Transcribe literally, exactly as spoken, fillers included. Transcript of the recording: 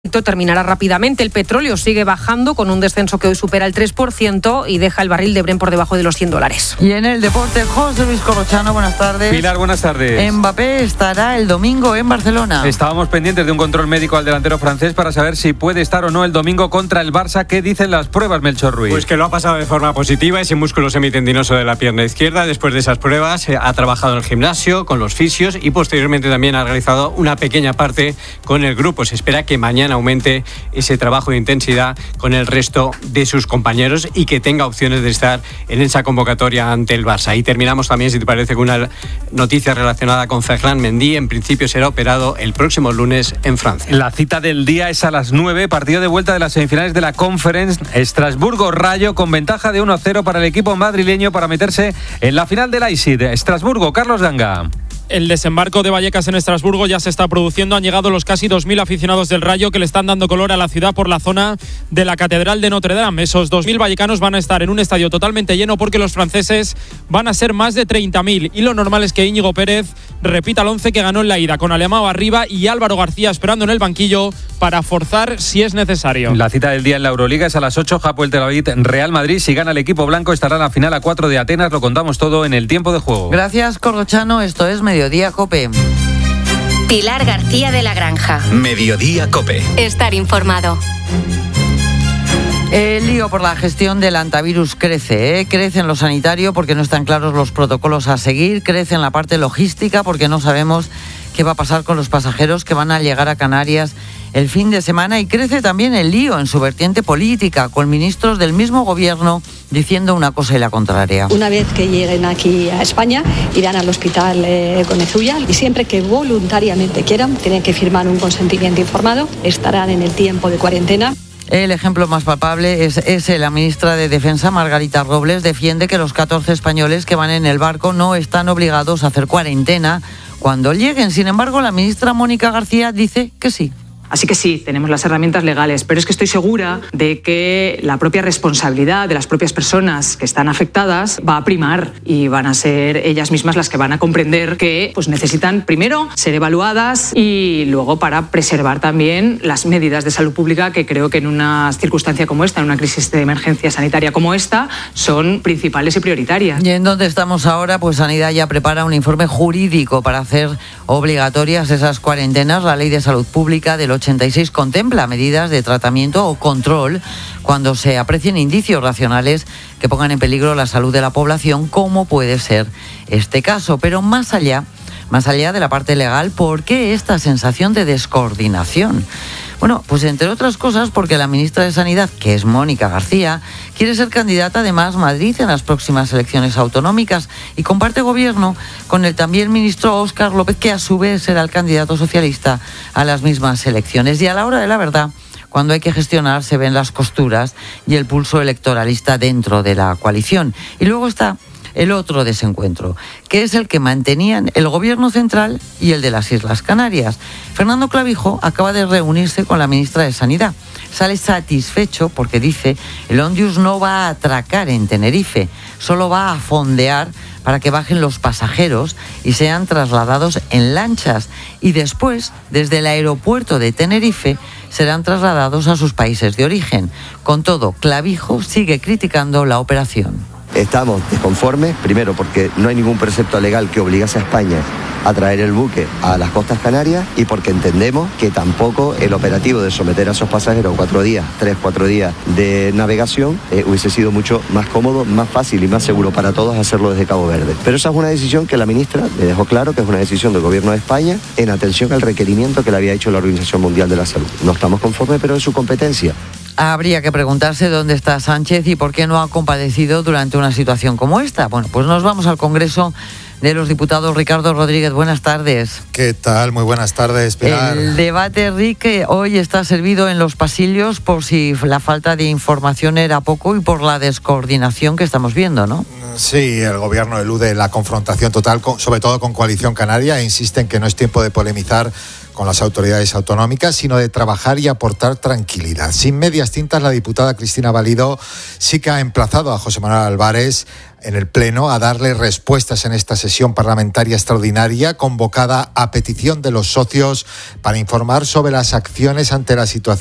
terminará rápidamente. El petróleo sigue bajando con un descenso que hoy supera el tres por ciento y deja el barril de Brent por debajo de los cien dólares. Y en el deporte, José Luis Corrochano, buenas tardes. Pilar, buenas tardes. Mbappé estará el domingo en Barcelona. Estábamos pendientes de un control médico al delantero francés para saber si puede estar o no el domingo contra el Barça. ¿Qué dicen las pruebas, Melchor Ruiz? Pues que lo ha pasado de forma positiva, ese músculo semitendinoso de la pierna izquierda. Después de esas pruebas ha trabajado en el gimnasio con los fisios y posteriormente también ha realizado una pequeña parte con el grupo. Se espera que mañana aumente ese trabajo de intensidad con el resto de sus compañeros y que tenga opciones de estar en esa convocatoria ante el Barça. Y terminamos también, si te parece, con una noticia relacionada con Ferland Mendy. En principio será operado el próximo lunes en Francia. La cita del día es a las nueve, partido de vuelta de las semifinales de la Conference. Estrasburgo-Rayo con ventaja de uno a cero para el equipo madrileño para meterse en la final del I S I D. Estrasburgo, Carlos Ganga. El desembarco de Vallecas en Estrasburgo ya se está produciendo. Han llegado los casi dos mil aficionados del Rayo que le están dando color a la ciudad por la zona de la Catedral de Notre Dame. Esos dos mil vallecanos van a estar en un estadio totalmente lleno porque los franceses van a ser más de treinta mil. Y lo normal es que Íñigo Pérez repita el once que ganó en la ida, con Alemão arriba y Álvaro García esperando en el banquillo para forzar si es necesario. La cita del día en la Euroliga es a las ocho. Hapoel Tel Aviv, Real Madrid. Si gana el equipo blanco estará en la final a cuatro de Atenas. Lo contamos todo en el tiempo de juego. Gracias, Corrochano. Esto es Mediodía Cope. Pilar García de la Granja. Mediodía Cope. Estar informado. El lío por la gestión del antivirus crece, ¿eh? Crece en lo sanitario porque no están claros los protocolos a seguir, crece en la parte logística porque no sabemos qué va a pasar con los pasajeros que van a llegar a Canarias el fin de semana, y crece también el lío en su vertiente política, con ministros del mismo gobierno diciendo una cosa y la contraria. Una vez que lleguen aquí a España, irán al hospital eh, Gonezulla y siempre que voluntariamente quieran, tienen que firmar un consentimiento informado, estarán en el tiempo de cuarentena. El ejemplo más palpable es ese. La ministra de Defensa, Margarita Robles, defiende que los catorce españoles que van en el barco no están obligados a hacer cuarentena cuando lleguen. Sin embargo, la ministra Mónica García dice que sí. Así que sí, tenemos las herramientas legales, pero es que estoy segura de que la propia responsabilidad de las propias personas que están afectadas va a primar y van a ser ellas mismas las que van a comprender que pues, necesitan primero ser evaluadas y luego para preservar también las medidas de salud pública que creo que en una circunstancia como esta, en una crisis de emergencia sanitaria como esta, son principales y prioritarias. ¿Y en dónde estamos ahora? Pues Sanidad ya prepara un informe jurídico para hacer obligatorias esas cuarentenas. La Ley de Salud Pública del ochenta y seis contempla medidas de tratamiento o control cuando se aprecien indicios racionales que pongan en peligro la salud de la población, como puede ser este caso. Pero más allá, más allá de la parte legal, ¿por qué esta sensación de descoordinación? Bueno, pues entre otras cosas porque la ministra de Sanidad, que es Mónica García, quiere ser candidata de Más Madrid en las próximas elecciones autonómicas y comparte gobierno con el también ministro Óscar López, que a su vez será el candidato socialista a las mismas elecciones. Y a la hora de la verdad, cuando hay que gestionar, se ven las costuras y el pulso electoralista dentro de la coalición. Y luego está el otro desencuentro, que es el que mantenían el gobierno central y el de las Islas Canarias. Fernando Clavijo acaba de reunirse con la ministra de Sanidad. Sale satisfecho porque dice el Ondius no va a atracar en Tenerife, solo va a fondear para que bajen los pasajeros y sean trasladados en lanchas y después, desde el aeropuerto de Tenerife, serán trasladados a sus países de origen. Con todo, Clavijo sigue criticando la operación. Estamos desconformes, primero porque no hay ningún precepto legal que obligase a España a traer el buque a las costas canarias y porque entendemos que tampoco el operativo de someter a esos pasajeros cuatro días, tres, cuatro días de navegación eh, hubiese sido mucho más cómodo, más fácil y más seguro para todos hacerlo desde Cabo Verde. Pero esa es una decisión que la ministra le dejó claro que es una decisión del Gobierno de España en atención al requerimiento que le había hecho la Organización Mundial de la Salud. No estamos conformes, pero es su competencia. Habría que preguntarse dónde está Sánchez y por qué no ha compadecido durante una situación como esta. Bueno, pues nos vamos al Congreso de los Diputados. Ricardo Rodríguez, buenas tardes. ¿Qué tal? Muy buenas tardes, Pilar. El debate, Rick, hoy está servido en los pasillos por si la falta de información era poco y por la descoordinación que estamos viendo, ¿no? Sí, el gobierno elude la confrontación total, con, sobre todo con Coalición Canaria, e insiste en que no es tiempo de polemizar con las autoridades autonómicas, sino de trabajar y aportar tranquilidad. Sin medias tintas, la diputada Cristina Valido sí que ha emplazado a José Manuel Álvarez en el Pleno a darle respuestas en esta sesión parlamentaria extraordinaria convocada a petición de los socios para informar sobre las acciones ante la situación